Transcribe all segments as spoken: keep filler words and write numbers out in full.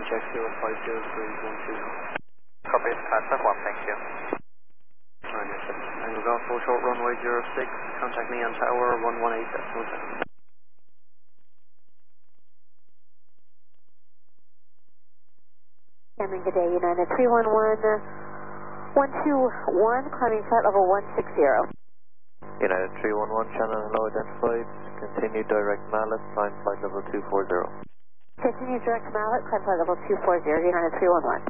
check zero five zero degrees one two. Copy, taxi one, thank you. nine eight seven. Angle Golf four short runway zero six, contact me on tower one one eight decimal seven. Cameron, good day, United three one one, one two one, climbing flight level one six zero. United three one one, channel hello identified, continue direct Mallet, climb flight level two four zero. Continue direct Mallet, climb flight level two four zero, United three one one.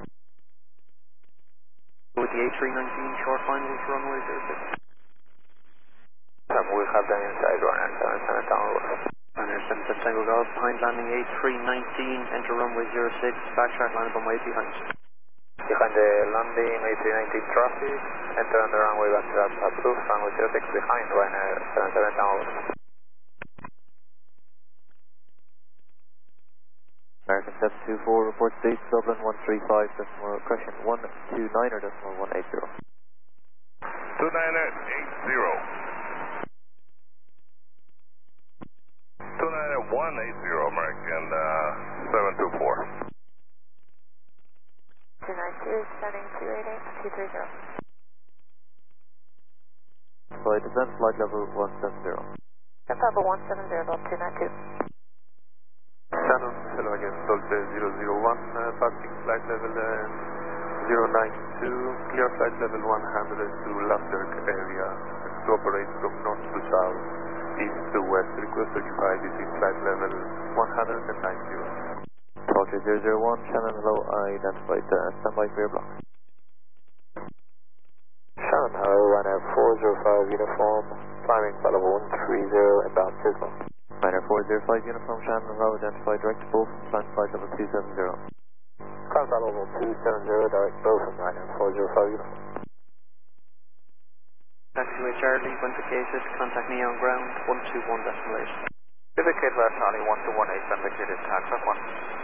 With the A three nineteen short finals runway zero six. Um, we have them inside runner seven seven downward. Runner seven seven Tango Golf, behind landing A three nineteen, enter runway zero six, backtrack landing on way behind. Behind the landing A three nineteen traffic, enter on the runway backtrack approved, runway zero six behind runner seven seven downward. American seven two four, report speed, Dublin one three five, decimal, correction, one two nine or decimal one eight zero. two nine eight zero. two nine one eight zero, American uh, seven two four. two nine two, setting two eight eight, two three zero. Flight descent, flight level one seven zero. Descent level one seven zero, two nine two. Shannon, hello again, Dolce zero zero one, uh, passing flight level uh, zero nine two, clear flight level one hundred to Landerk area, to operate from north to south, east to west, request certify using flight level one hundred ninety. Dolce zero zero one, channel hello identified, uh, standby for your block. Shannon, hello, runner four zero five uniform, climbing flight level one three zero, inbound signal. Runner four zero five uniform, channel hello identified, direct to both, climb flight level two seven zero. Climb flight level two seven zero, direct both from runner four zero five uniform. Taxiway Charlie, Windicated, contact me on ground one two one decimal eight. Indicate left Charlie one two one eight, indicated tax one.